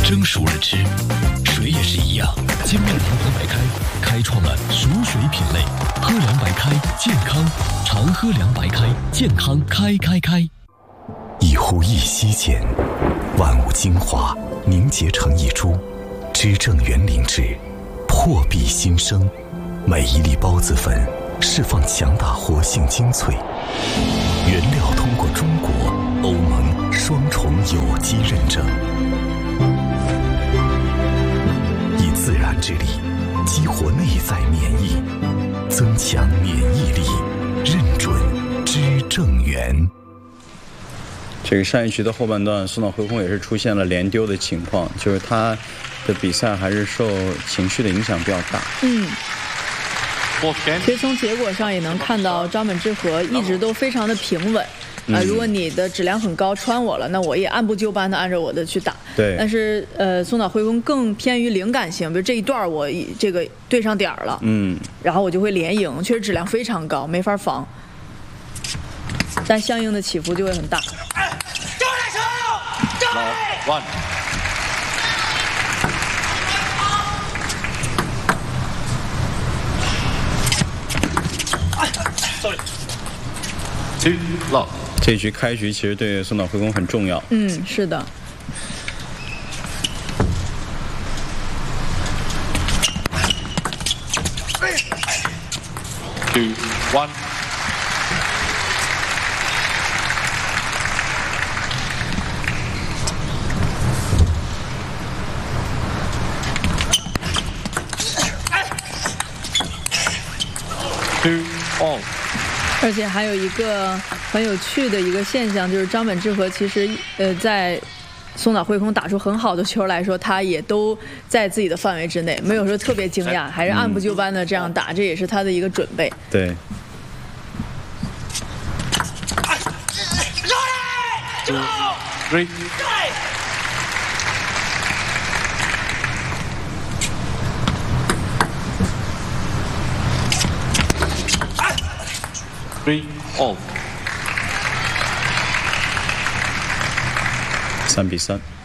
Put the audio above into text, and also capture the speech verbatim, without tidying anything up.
蒸熟了吃。水也是一样，精酿长河白开开创了熟水品类，喝凉白开健康，常喝凉白开健康开开开。 一呼一吸间，万物精华凝结成一株，知正园灵芝，破壁新生。每一粒孢子粉释放强大活性精粹，原料通过中国、欧盟双重有机认证，以自然之力激活内在免疫，增强免疫力，认准知正园。 这个上一局的后半段，松岛辉空也是出现了连丢的情况，就是他的比赛还是受情绪的影响比较大。 嗯。其实从结果上也能看到，张本智和一直都非常的平稳。呃，如果你的质量很高，穿我了，那我也按部就班的按照我的去打。 对。 但是呃，松岛辉空更偏于灵感性，比如这一段我这个对上点儿了，嗯，然后我就会连赢，确实质量非常高，没法防，但相应的起伏就会很大。 One. Sorry. Two lock. 这局开局其实对松岛辉空很重要。 嗯，是的。 Two one. Two all. 而且还有一个很有趣的一个现象，就是张本智和其实呃在松岛辉空打出很好的球来说，他也都在自己的范围之内，没有说特别惊讶，还是按部就班的这样打，这也是他的一个准备。 对。 Two three. Three all. 三比三。